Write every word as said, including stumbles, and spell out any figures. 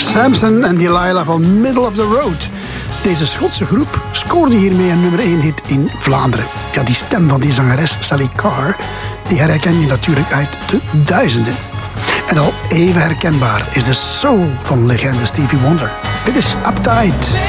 Samson en Delilah van Middle of the Road. Deze Schotse groep scoorde hiermee een nummer één hit in Vlaanderen. Ja, die stem van die zangeres Sally Carr, die herken je natuurlijk uit de duizenden. En al even herkenbaar is de soul van legende Stevie Wonder. Dit is Uptight.